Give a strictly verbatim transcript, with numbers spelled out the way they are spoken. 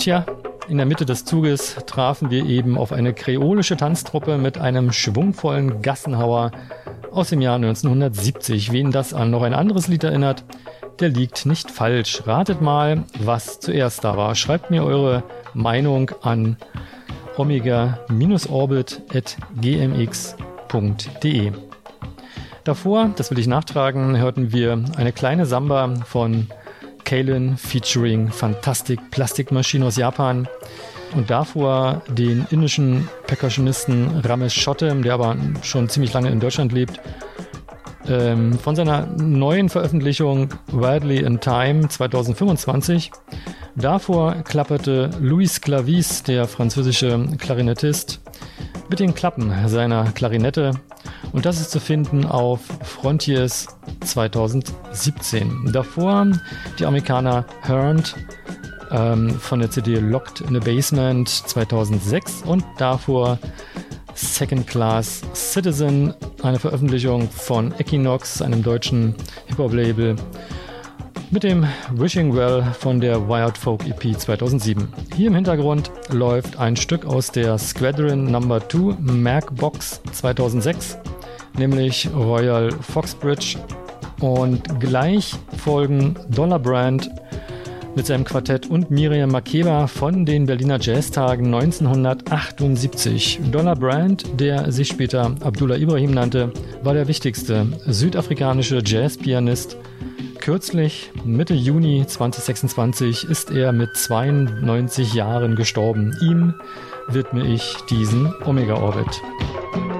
Tja, in der Mitte des Zuges trafen wir eben auf eine kreolische Tanztruppe mit einem schwungvollen Gassenhauer aus dem Jahr neunzehnhundertsiebzig. Wen das an noch ein anderes Lied erinnert, der liegt nicht falsch. Ratet mal, was zuerst da war. Schreibt mir eure Meinung an omega-orbit at g m x punkt d e. Davor, das will ich nachtragen, hörten wir eine kleine Samba von Kalin featuring Fantastic Plastic Machine aus Japan und davor den indischen Percussionisten Ramesh Chottem, der aber schon ziemlich lange in Deutschland lebt, ähm, von seiner neuen Veröffentlichung Wildly in Time zwanzig fünfundzwanzig. Davor klapperte Luis Clavis, der französische Klarinettist, mit den Klappen seiner Klarinette. Und das ist zu finden auf Frontiers zwanzig siebzehn. Davor die Amerikaner Hearn ähm, von der C D Locked in the Basement zweitausendsechs und davor Second Class Citizen, eine Veröffentlichung von Equinox, einem deutschen Hip-Hop-Label, mit dem Wishing Well von der Wired Folk E P zweitausendsieben. Hier im Hintergrund läuft ein Stück aus der Squadron Number zwei Mac Box zweitausendsechs, nämlich Royal Foxbridge, und gleich folgen Dollar Brand mit seinem Quartett und Miriam Makeba von den Berliner Jazztagen neunzehnhundertachtundsiebzig. Dollar Brand, der sich später Abdullah Ibrahim nannte, war der wichtigste südafrikanische Jazzpianist. Kürzlich, Mitte Juni zweitausendsechsundzwanzig, ist er mit zweiundneunzig Jahren gestorben. Ihm widme ich diesen Omega Orbit.